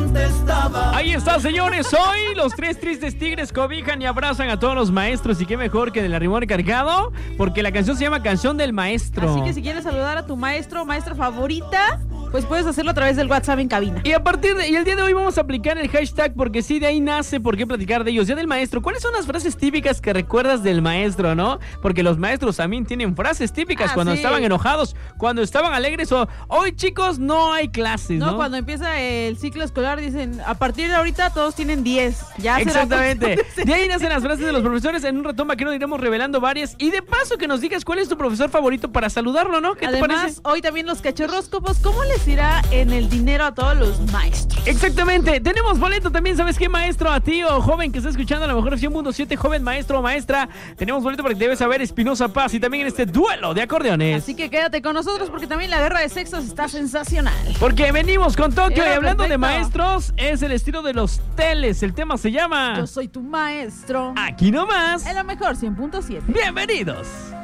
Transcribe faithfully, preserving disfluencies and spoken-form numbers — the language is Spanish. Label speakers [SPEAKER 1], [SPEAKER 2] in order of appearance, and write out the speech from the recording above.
[SPEAKER 1] contestaba.
[SPEAKER 2] Ahí está, señores. Hoy los tres tristes tigres cobijan y abrazan a todos los maestros. Y qué mejor que del arrimón cargado, porque la canción se llama Canción del Maestro.
[SPEAKER 3] Así que si quieres saludar a tu maestro o maestra favorita, pues puedes hacerlo a través del WhatsApp en cabina.
[SPEAKER 2] Y a partir de, y el día de hoy vamos a aplicar el hashtag, porque sí, de ahí nace por qué platicar de ellos. Día del maestro. ¿Cuáles son las frases típicas que recuerdas del maestro, no? Porque los maestros también tienen frases típicas,
[SPEAKER 3] Ah,
[SPEAKER 2] cuando
[SPEAKER 3] sí.
[SPEAKER 2] estaban enojados, cuando estaban alegres, o hoy, chicos, no hay clases, ¿no?
[SPEAKER 3] No, cuando empieza el ciclo escolar dicen, a partir de ahorita todos tienen diez. Ya será
[SPEAKER 2] Exactamente.
[SPEAKER 3] cuestión
[SPEAKER 2] De ahí nacen las frases de los profesores. En un ratón vaquero iremos revelando varias. Y de paso que nos digas cuál es tu profesor favorito para saludarlo, ¿no? ¿Qué te
[SPEAKER 3] Además,
[SPEAKER 2] parece?
[SPEAKER 3] hoy también los cachorróscopos, ¿cómo les irá en el dinero a todos los maestros?
[SPEAKER 2] Exactamente, tenemos boleto también, ¿sabes qué, maestro? A ti o joven que está escuchando a la mejor opción Mundo siete, joven maestro o maestra, tenemos boleto para que debes saber Espinosa Paz y también en este duelo de acordeones.
[SPEAKER 3] Así que quédate con nosotros porque también la guerra de sexos está sensacional.
[SPEAKER 2] Porque venimos con Tokio
[SPEAKER 3] Era
[SPEAKER 2] y hablando
[SPEAKER 3] perfecto.
[SPEAKER 2] de maestros, es el estilo de los teles, el tema se llama
[SPEAKER 3] Yo soy tu maestro.
[SPEAKER 2] Aquí nomás.
[SPEAKER 3] En lo mejor cien punto siete.
[SPEAKER 2] Bienvenidos.